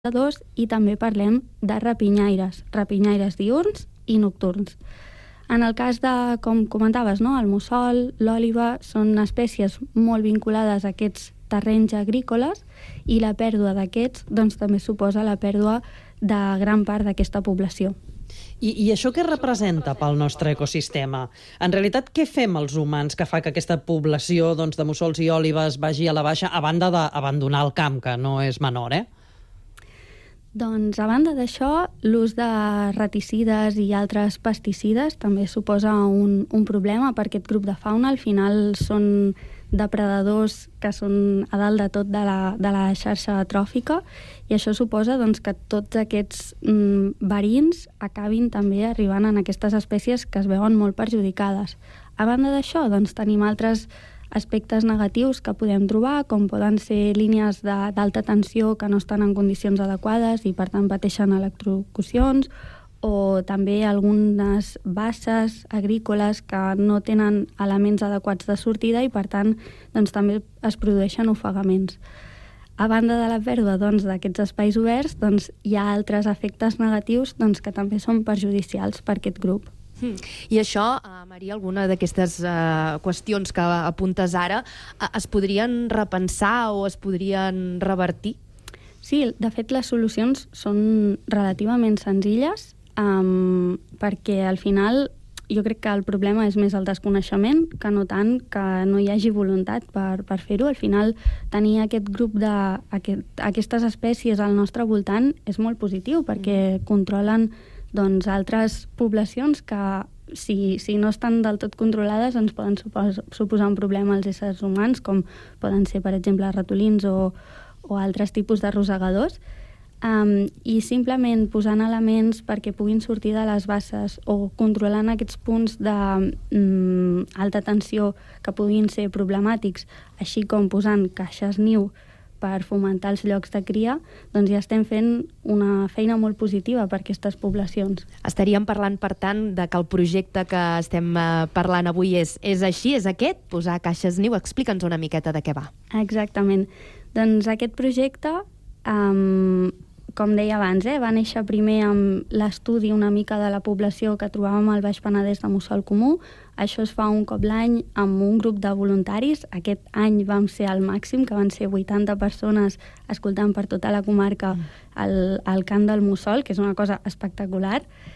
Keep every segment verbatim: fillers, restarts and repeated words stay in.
predadors i també parlem de rapinyaires, rapinyaires diürns i nocturns. En el cas de, com comentaves, no? El mussol, l'òliba, són espècies molt vinculades a aquests terrenys agrícoles i la pèrdua d'aquests doncs, també suposa la pèrdua de gran part d'aquesta població. I, I això què representa pel nostre ecosistema? En realitat, què fem els humans que fa que aquesta població doncs, de mussols i òlibes vagi a la baixa, a banda d'abandonar el camp, que no és menor, eh? Doncs, a banda d'això, l'ús de reticides i altres pesticides també suposa un, un problema per aquest grup de fauna. Al final són depredadors que són a dalt de tot de la, de la xarxa tròfica i això suposa doncs, que tots aquests mm, verins acabin també arribant en aquestes espècies que es veuen molt perjudicades. A banda d'això, doncs, tenim altres aspectes negatius que podem trobar, com poden ser línies d'alta tensió que no estan en condicions adequades i per tant pateixen electrocucions, o també algunes basses agrícoles que no tenen elements adequats de sortida i per tant doncs, també es produeixen ofegaments. A banda de la pèrdua doncs, d'aquests espais oberts, doncs, hi ha altres efectes negatius doncs, que també són perjudicials per aquest grup. Mm. I això, uh, Maria, alguna d'aquestes uh, qüestions que apuntes ara uh, es podrien repensar o es podrien revertir? Sí, de fet les solucions són relativament senzilles um, perquè al final jo crec que el problema és més el desconeixement que no tant que no hi hagi voluntat per, per fer-ho. Al final tenir aquest grup de aquest, aquestes espècies al nostre voltant és molt positiu perquè mm. controlen doncs, altres poblacions que, si, si no estan del tot controlades, ens poden supos, suposar un problema als éssers humans, com poden ser, per exemple, ratolins o, o altres tipus de rosegadors. Um, I simplement posant elements perquè puguin sortir de les basses o controlant aquests punts d'alta um, tensió que puguin ser problemàtics, així com posant caixes niu per fomentar els llocs de cria, doncs ja estem fent una feina molt positiva per aquestes poblacions. Estaríem parlant, per tant, de que el projecte que estem parlant avui és, és així, és aquest, posar caixes niu. Explica'ns una miqueta de què va. Exactament. Doncs aquest projecte, um, com deia abans, eh, va néixer primer amb l'estudi una mica de la població que trobàvem al Baix Penedès de mussol comú. Això es fa un cop l'any amb un grup de voluntaris. Aquest any vam ser al màxim, que van ser vuitanta persones escoltant per tota la comarca el, el cant del mussol, que és una cosa espectacular.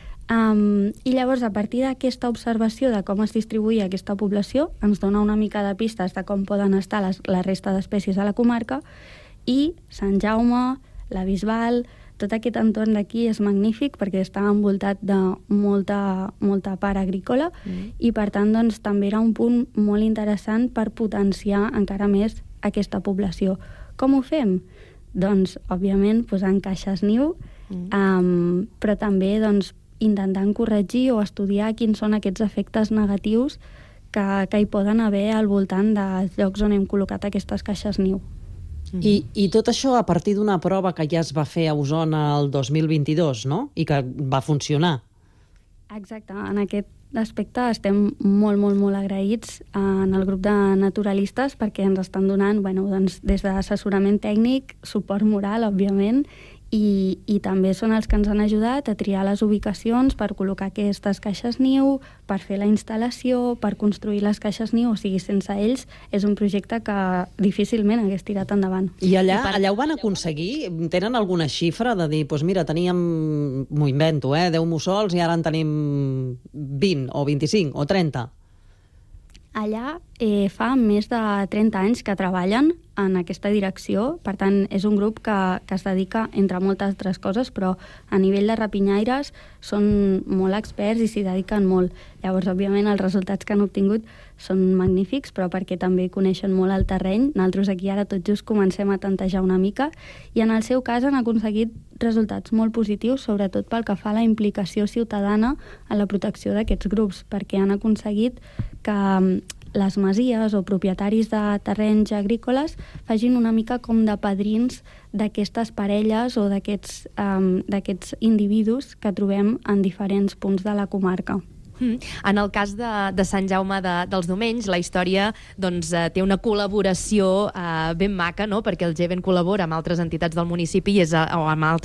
Um, I llavors, a partir d'aquesta observació de com es distribuïa aquesta població, ens dona una mica de pistes de com poden estar les, la resta d'espècies a la comarca, i Sant Jaume, la Bisbal, tot aquest entorn d'aquí és magnífic perquè està envoltat de molta, molta part agrícola mm. i per tant doncs, també era un punt molt interessant per potenciar encara més aquesta població. Com ho fem? Doncs, òbviament, posant caixes niu, mm. um, però també doncs, intentant corregir o estudiar quins són aquests efectes negatius que, que hi poden haver al voltant dels llocs on hem col·locat aquestes caixes niu. I, I tot això a partir d'una prova que ja es va fer a Osona el dos mil vint-i-dos, no? I que va funcionar. Exacte. En aquest aspecte estem molt, molt, molt agraïts en el grup de naturalistes perquè ens estan donant, bueno, doncs, des d'assessorament tècnic, suport moral, òbviament, i, i també són els que ens han ajudat a triar les ubicacions per col·locar aquestes caixes niu, per fer la instal·lació, per construir les caixes niu. O sigui, sense ells és un projecte que difícilment hagués tirat endavant. I allà, allà ho van aconseguir? Tenen alguna xifra de dir, doncs mira, teníem, m'ho invento, eh, deu mussols i ara en tenim vint o vint-i-cinc o trenta? Allà eh, fa més de trenta anys que treballen en aquesta direcció, per tant és un grup que, que es dedica, entre moltes altres coses, però a nivell de rapinyaires són molt experts i s'hi dediquen molt. Llavors, òbviament, els resultats que han obtingut són magnífics, però perquè també coneixen molt el terreny. Nosaltres aquí ara tot just comencem a tantejar una mica i en el seu cas han aconseguit resultats molt positius, sobretot pel que fa a la implicació ciutadana en la protecció d'aquests grups, perquè han aconseguit que les masies o propietaris de terrenys agrícoles facin una mica com de padrins d'aquestes parelles o d'aquests um, d'aquests individus que trobem en diferents punts de la comarca. Mm. En el cas de, de Sant Jaume de, dels Domenys, la història doncs, eh, té una col·laboració eh, ben maca, no? Perquè el Geven col·labora amb altres entitats del municipi i és, a, o amb altres